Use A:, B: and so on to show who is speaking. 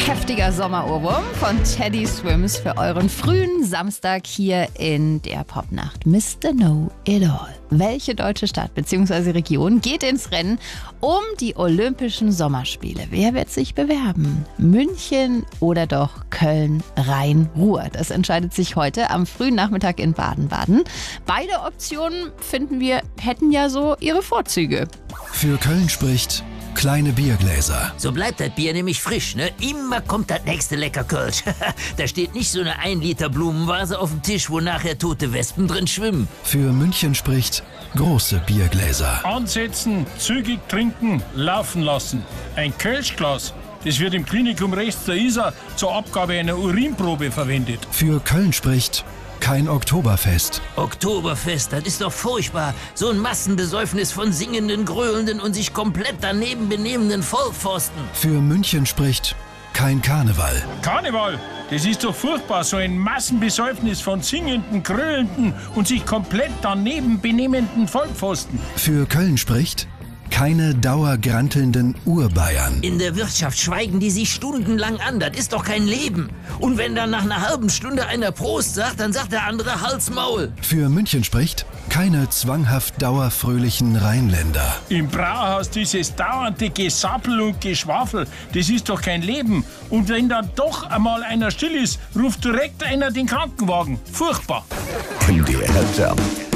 A: Heftiger Sommerohrwurm von Teddy Swims für euren frühen Samstag hier in der Popnacht. Mr. Know It All. Welche deutsche Stadt bzw. Region geht ins Rennen um die Olympischen Sommerspiele? Wer wird sich bewerben? München oder doch Köln, Rhein, Ruhr? Das entscheidet sich heute am frühen Nachmittag in Baden-Baden. Beide Optionen, finden wir, hätten ja so ihre Vorzüge.
B: Für Köln spricht kleine Biergläser.
C: So bleibt das Bier nämlich frisch, ne? Immer kommt das nächste lecker Kölsch. Da steht nicht so eine 1 Liter Blumenvase auf dem Tisch, wo nachher tote Wespen drin schwimmen.
B: Für München spricht große Biergläser.
D: Ansetzen, zügig trinken, laufen lassen. Ein Kölschglas, das wird im Klinikum rechts der Isar zur Abgabe einer Urinprobe verwendet.
B: Für Köln spricht kein Oktoberfest.
C: Oktoberfest, das ist doch furchtbar. So ein Massenbesäufnis von singenden, gröhlenden und sich komplett daneben benehmenden Vollpfosten.
B: Für München spricht kein Karneval.
D: Karneval, das ist doch furchtbar. So ein Massenbesäufnis von singenden, gröhlenden und sich komplett daneben benehmenden Vollpfosten.
B: Für Köln spricht keine dauergrantelnden Urbayern.
C: In der Wirtschaft schweigen die sich stundenlang an. Das ist doch kein Leben. Und wenn dann nach einer halben Stunde einer Prost sagt, dann sagt der andere Hals Maul.
B: Für München spricht keine zwanghaft dauerfröhlichen Rheinländer.
D: Im Brauhaus dieses dauernde Gesappel und Geschwafel, das ist doch kein Leben. Und wenn dann doch einmal einer still ist, ruft direkt einer den Krankenwagen. Furchtbar.
E: MDR Jump.